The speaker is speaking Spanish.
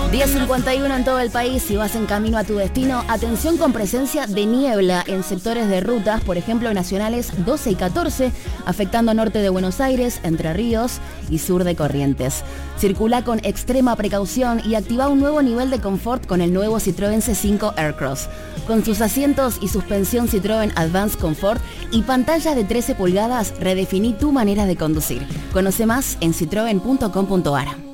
10:51 en todo el país. Si vas en camino a tu destino, atención con presencia de niebla en sectores de rutas, por ejemplo nacionales 12 y 14, afectando norte de Buenos Aires, Entre Ríos y sur de Corrientes. Circula con extrema precaución y activa un nuevo nivel de confort con el nuevo Citroën C5 Aircross. Con sus asientos y suspensión Citroën Advanced Comfort y pantalla de 13 pulgadas, redefiní tu manera de conducir. Conoce más en citroen.com.ar.